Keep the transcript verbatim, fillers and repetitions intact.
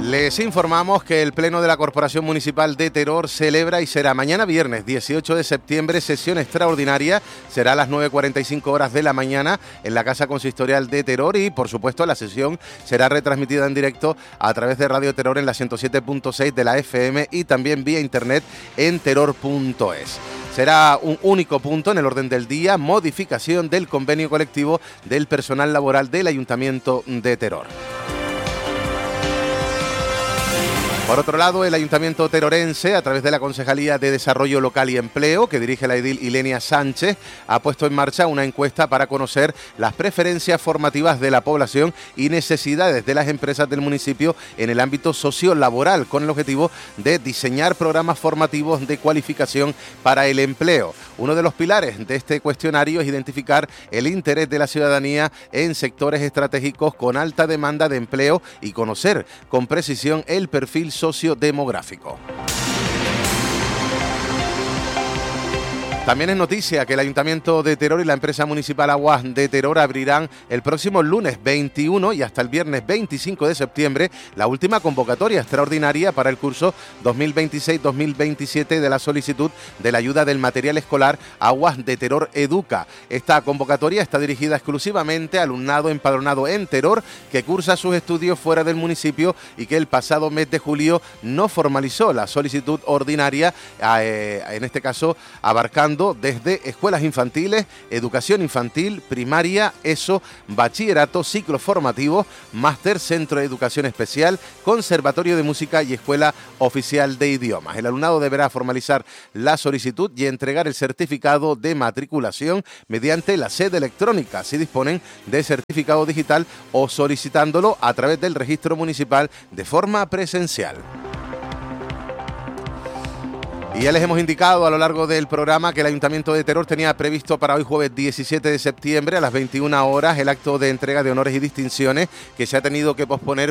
Les informamos que el Pleno de la Corporación Municipal de Teror celebra y será mañana viernes dieciocho de septiembre sesión extraordinaria. Será a las nueve cuarenta y cinco horas de la mañana en la Casa Consistorial de Teror y, por supuesto, la sesión será retransmitida en directo a través de Radio Teror en la ciento siete punto seis de la F M y también vía internet en teror punto es. Será un único punto en el orden del día: modificación del convenio colectivo del personal laboral del Ayuntamiento de Teror. Por otro lado, el Ayuntamiento terorense, a través de la Concejalía de Desarrollo Local y Empleo, que dirige la edil Ilenia Sánchez, ha puesto en marcha una encuesta para conocer las preferencias formativas de la población y necesidades de las empresas del municipio en el ámbito sociolaboral, con el objetivo de diseñar programas formativos de cualificación para el empleo. Uno de los pilares de este cuestionario es identificar el interés de la ciudadanía en sectores estratégicos con alta demanda de empleo y conocer con precisión el perfil sociodemográfico. También es noticia que el Ayuntamiento de Teror y la empresa municipal Aguas de Teror abrirán el próximo lunes veintiuno y hasta el viernes veinticinco de septiembre la última convocatoria extraordinaria para el curso dos mil veintiséis dos mil veintisiete de la solicitud de la ayuda del material escolar Aguas de Teror Educa. Esta convocatoria está dirigida exclusivamente a alumnado empadronado en Teror que cursa sus estudios fuera del municipio y que el pasado mes de julio no formalizó la solicitud ordinaria, eh, en este caso abarcando desde escuelas infantiles, educación infantil, primaria, ESO, bachillerato, ciclos formativos, máster, centro de educación especial, conservatorio de música y escuela oficial de idiomas. El alumnado deberá formalizar la solicitud y entregar el certificado de matriculación mediante la sede electrónica, si disponen de certificado digital, o solicitándolo a través del registro municipal de forma presencial. Y ya les hemos indicado a lo largo del programa que el Ayuntamiento de Teror tenía previsto para hoy jueves diecisiete de septiembre a las veintiuna horas el acto de entrega de honores y distinciones, que se ha tenido que posponer